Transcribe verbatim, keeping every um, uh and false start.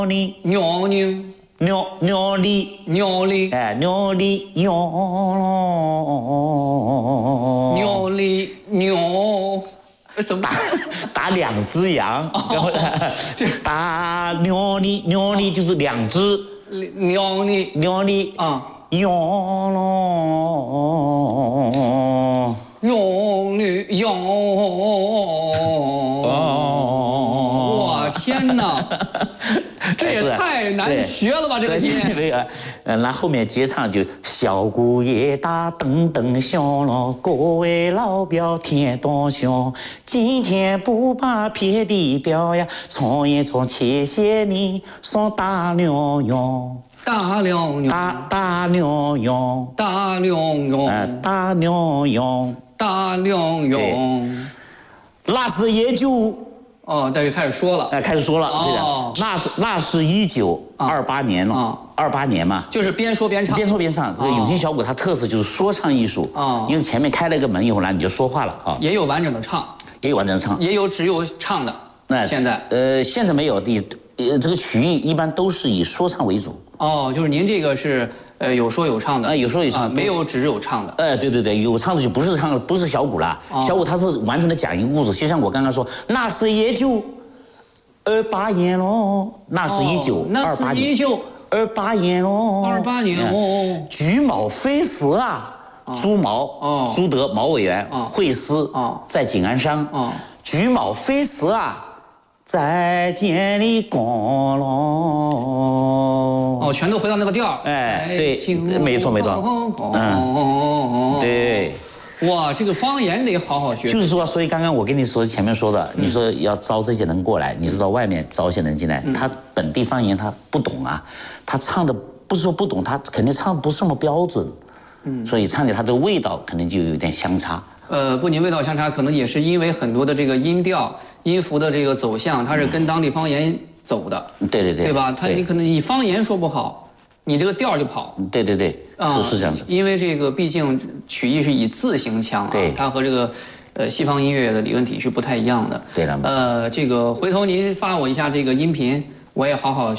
你鸟呢？ 鸟鸟里鸟哩， 哎鸟里鸟鸟哩鸟，什么？ 打两只羊，然后这打鸟里鸟里就是两只鸟呢？ 鸟里啊， 鸟咯。 鸟呢？鸟。我天哪！这也太难学了吧！这个音。 对啊，嗯，那后面接唱就小姑爷打噔噔响了，各位老表听多响，今天不把别的表呀，唱一唱，谢谢你说大牛羊， 大牛羊， 大大牛羊， 大牛羊， 呃，大牛羊， 大牛羊。 那是也就。 哦，这就开始说了， 哎，开始说了，对的，那是那是一九二八年了，二八年嘛， 就是边说边唱， 边说边唱。这个永清小鼓它特色就是说唱艺术啊，因为前面开了一个门以后呢，你就说话了啊， 也有完整的唱， 也有完整的唱， 也有只有唱的。那现在呃，现在没有的，呃，这个曲艺一般都是以说唱为主。 哦，就是您这个是呃有说有唱的， 呃，有说有唱， 没有只有唱的。 哎，对对对，有唱的就不是唱，不是小鼓了，小鼓它是完整的讲一个故事，就像我刚刚说，那是也就。二八年喽，那是一九二八年， 一九二八年喽， 二八年哦。 菊毛飞丝啊，朱毛，朱德毛委员会师在景安山，菊毛飞丝啊，再见你光荣。 哦，全都回到那个调。 哎，对，没错没错，嗯，对。 哇，这个方言得好好学。 就是说，所以刚刚我跟你说前面说的，你说要招这些人过来，你知道外面招一些人进来，他本地方言他不懂啊，他唱的不是说不懂，他肯定唱不是那么标准，嗯，所以唱起来他的味道肯定就有点相差。 呃，不仅味道相差，可能也是因为很多的这个音调、音符的这个走向，它是跟当地方言走的。 对对对， 对吧？他你可能你方言说不好。你这个调就跑， 对对对，是是这样子。 因为这个毕竟曲艺是以字形腔啊，它和这个呃西方音乐的理论体是不太一样的。 对了。 呃，这个回头您发我一下这个音频，我也好好学。